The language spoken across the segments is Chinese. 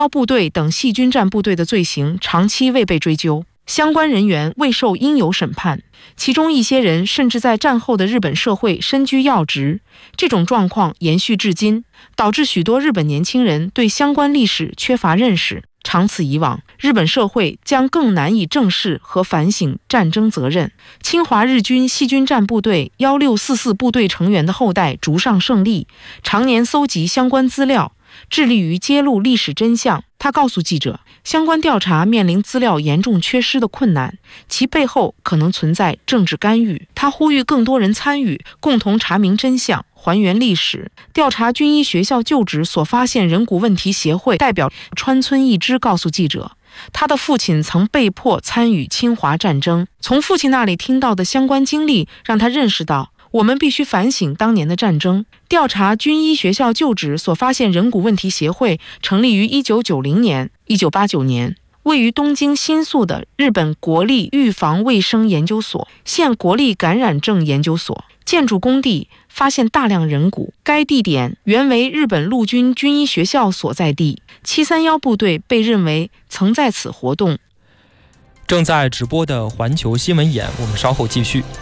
部队等细菌战部队的罪行长期未被追究，相关人员未受应有审判，其中一些人甚至在战后的日本社会身居要职。这种状况延续至今，导致许多日本年轻人对相关历史缺乏认识。长此以往，日本社会将更难以正视和反省战争责任。侵华日军细菌战部队1644部队成员的后代竹上胜利，常年搜集相关资料，致力于揭露历史真相。他告诉记者，相关调查面临资料严重缺失的困难，其背后可能存在政治干预。他呼吁更多人参与，共同查明真相，还原历史。调查军医学校旧址所发现人骨问题协会代表川村义之告诉记者，他的父亲曾被迫参与侵华战争，从父亲那里听到的相关经历让他认识到，我们必须反省当年的战争。调查军医学校旧址所发现人骨问题协会成立于1990年、1989年，位于东京新宿的日本国立预防卫生研究所、现国立感染症研究所建筑工地发现大量人骨，该地点原为日本陆军军医学校所在地，731部队被认为曾在此活动。 正在直播的环球新闻眼，我们稍后继续。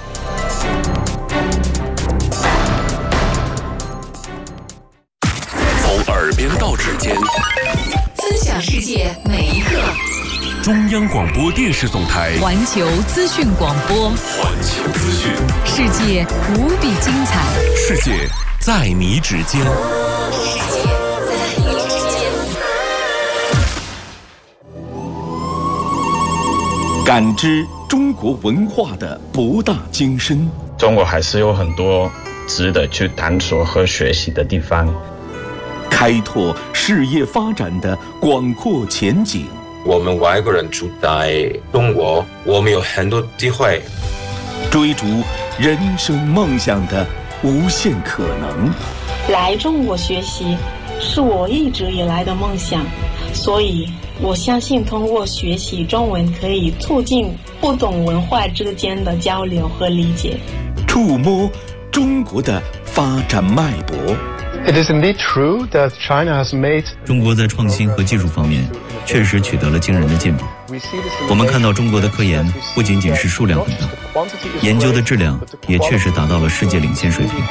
从耳边到指尖， 分享世界每一刻。 中央广播电视总台环球资讯广播， 环球资讯， 世界无比精彩， 世界在你指尖， 世界在你指尖。 感知中国文化的博大精深， 中国还是有很多值得去探索和学习的地方， 开拓事业发展的广阔前景。 我们外国人住在中国，我们有很多机会追逐人生梦想的无限可能。 来中国学习是我一直以来的梦想，所以我相信通过学习中文可以促进不同文化之间的交流和理解， 触摸中国的发展脉搏。 It is indeed true that China has made 中国在创新和技术方面确实取得了惊人的进步。我们看到中国的科研不仅仅是数量很大，研究的质量也确实达到了世界领先水平。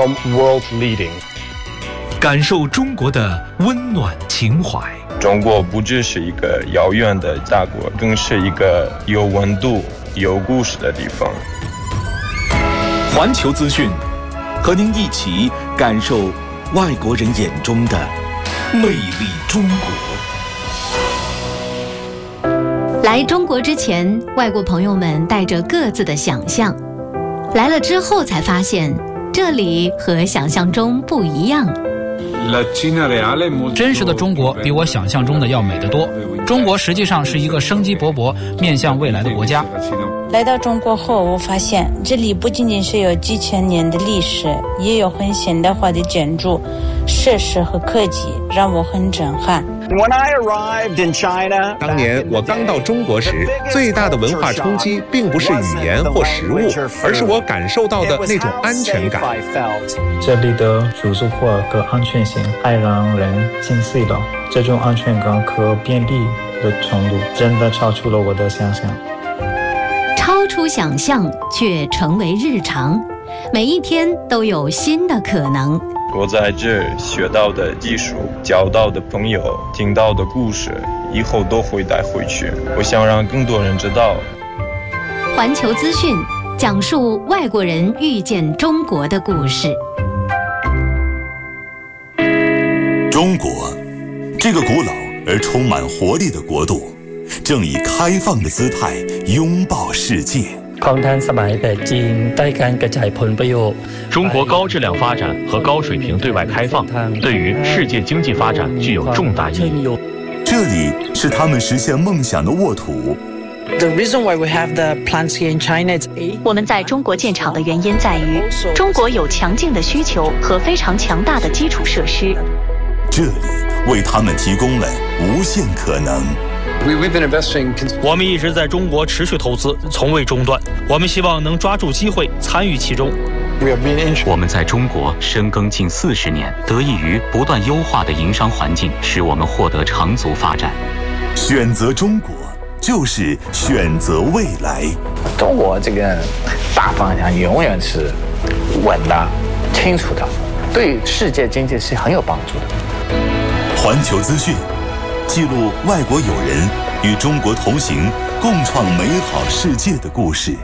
感受中国的温暖情怀。 中国不只是一个遥远的大国，更是一个有温度、有故事的地方。 环球资讯，和您一起感受外国人眼中的魅力中国。 来中国之前，外国朋友们带着各自的想象，来了之后才发现，这里和想象中不一样。 真实的中国比我想象中的要美得多。中国实际上是一个生机勃勃、面向未来的国家。 来到中国后，我发现这里不仅仅是有几千年的历史，也有很现代化的建筑、设施和科技，让我很震撼。 当年我刚到中国时，最大的文化冲击并不是语言或食物，而是我感受到的那种安全感。 这里的组织化和安全性太让人心碎了，这种安全感和便利的程度真的超出了我的想象。 超出想象却成为日常，每一天都有新的可能。 我在这学到的技术、交到的朋友、听到的故事，以后都会带回去。我想让更多人知道。 环球资讯讲述外国人遇见中国的故事。 中国，这个古老而充满活力的国度，正以开放的姿态拥抱世界。 中国高质量发展和高水平对外开放，对于世界经济发展具有重大意义。 这里是他们实现梦想的沃土。 我们在中国建厂的原因在于，中国有强劲的需求和非常强大的基础设施。 这里为他们提供了无限可能。 我们一直在中国持续投资，从未中断。我们希望能抓住机会，参与其中。 我们在中国深耕近40年，得益于不断优化的营商环境，使我们获得长足发展。 选择中国，就是选择未来。 中国这个大方向永远是稳的、清楚的，对世界经济是很有帮助的。 环球资讯记录外国友人与中国同行，共创美好世界的故事。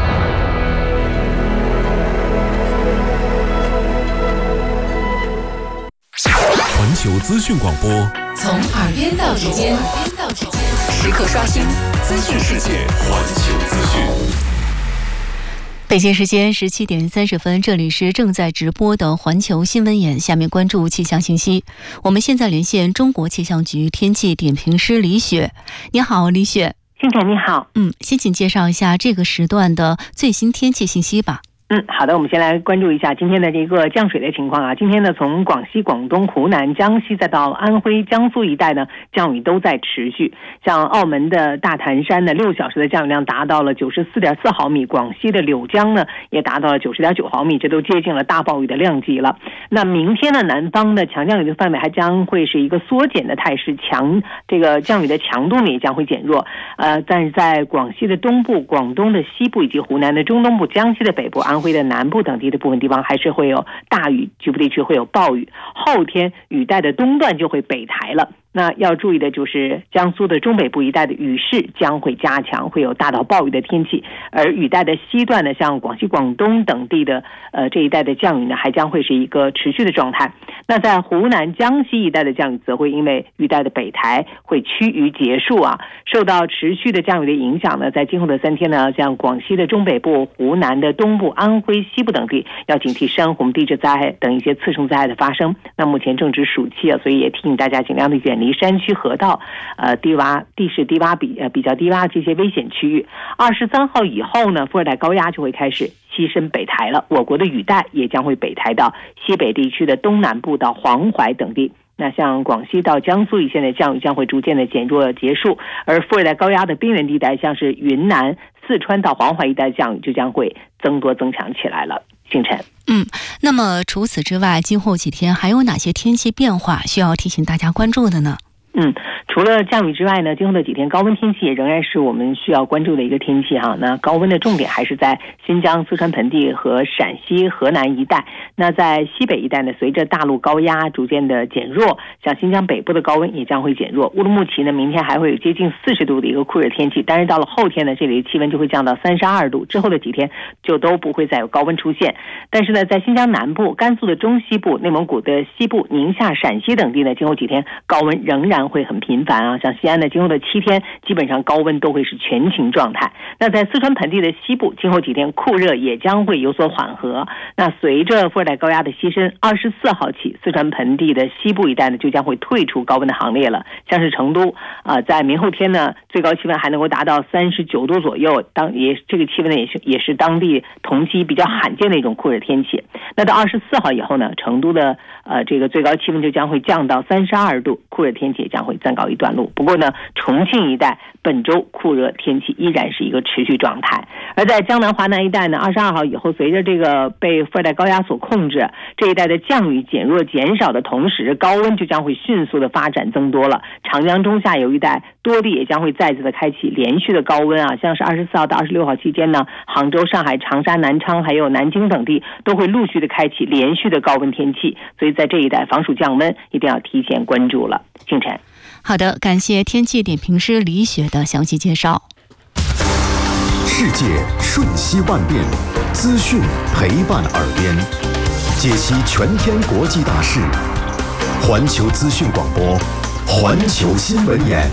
环球资讯广播， 从耳边到指尖，时刻刷新资讯世界。 环球资讯。 北京时间17点30分，这里是正在直播的环球新闻眼，下面关注气象信息。我们现在连线中国气象局天气点评师李雪。你好，李雪。 星辰你好。 先请介绍一下这个时段的最新天气信息吧。 好的，我们先来关注一下今天的这个降水的情况啊。今天呢，从广西、广东、湖南、江西再到安徽、江苏一带呢，降雨都在持续。像澳门的大潭山呢，6小时的降雨量达到了94.4毫米，广西的柳江呢也达到了90.9毫米，这都接近了大暴雨的量级了。那明天呢，南方的强降雨的范围还将会是一个缩减的态势，这个降雨的强度呢也将会减弱。但是在广西的东部、广东的西部以及湖南的中东部、江西的北部、安徽的南部等地的部分地方还是会有大雨，局部地区会有暴雨。后天雨带的东段就会北抬了。那要注意的就是江苏的中北部一带的雨势将会加强，会有大到暴雨的天气。而雨带的西段呢，像广西、广东等地的这一带的降雨呢，还将会是一个持续的状态。那在湖南、江西一带的降雨则会因为雨带的北抬会趋于结束啊。受到持续的降雨的影响呢，在今后的3天呢，像广西的中北部、湖南的东部、安徽西部等地要警惕山洪、地质灾害等一些次生灾害的发生。那目前正值暑期啊，所以也提醒大家尽量的远离山区、河道、地势低洼比较低洼这些危险区域。23号以后呢，副热带高压就会开始西伸北抬了，我国的雨带也将会北抬到西北地区的东南部到黄淮等地。那像广西到江苏一线的降雨将会逐渐的减弱结束，而副热带高压的边缘地带，像是云南、四川到黄淮一带的降雨就将会增强起来了。星辰。 那么除此之外，今后几天还有哪些天气变化需要提醒大家关注的呢？ 除了降雨之外呢，今后的几天高温天气也仍然是我们需要关注的一个天气哈。那高温的重点还是在新疆、四川盆地和陕西、河南一带。那在西北一带呢，随着大陆高压逐渐的减弱，像新疆北部的高温也将会减弱。乌鲁木齐呢，明天还会有接近40度的一个酷热天气，但是到了后天呢，这里的气温就会降到32度，之后的几天就都不会再有高温出现。但是呢，在新疆南部、甘肃的中西部、内蒙古的西部、宁夏、陕西等地呢，今后几天高温仍然会很频繁啊。像西安的今后的7天，基本上高温都会是全晴状态。那在四川盆地的西部，今后几天酷热也将会有所缓和。那随着副热带高压的西伸，24号起，四川盆地的西部一带呢，就将会退出高温的行列了。像是成都在明后天呢，最高气温还能够达到39度左右，这个气温呢也是当地同期比较罕见的一种酷热天气。那到24号以后呢，成都的这个最高气温就将会降到32度，酷热天气也将会暂告一段落。不过呢，重庆一带本周酷热天气依然是一个持续状态。而在江南、华南一带呢，22号以后，随着这个被副热带高压所控制，这一带的降雨减弱减少的同时，高温就将会迅速的发展增多了。长江中下游一带多地也将会再次的开启连续的高温啊，像是24号到26号期间呢，杭州、上海、长沙、南昌还有南京等地都会陆续的开启连续的高温天气，所以在这一带防暑降温一定要提前关注了。星辰。 好的，感谢天气点评师李雪的详细介绍。 世界瞬息万变，资讯陪伴耳边，解析全天国际大事。环球资讯广播，环球新闻眼。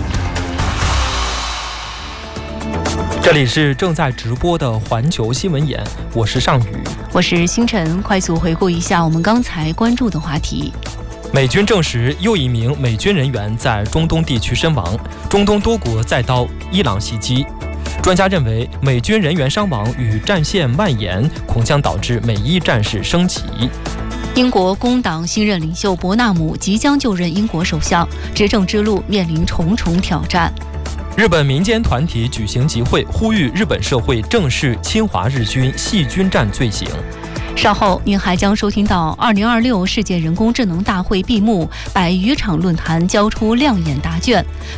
这里是正在直播的环球新闻眼，我是尚宇， 我是星辰。快速回顾一下我们刚才关注的话题。 美军证实又一名美军人员在中东地区身亡，中东多国再遭伊朗袭击。专家认为，美军人员伤亡与战线蔓延恐将导致美伊战事升级。 英国工党新任领袖伯纳姆即将就任英国首相，执政之路面临重重挑战。 日本民间团体举行集会，呼吁日本社会正视侵华日军细菌战罪行。 稍后您还将收听到2026世界人工智能大会闭幕，百余场论坛交出亮眼答卷。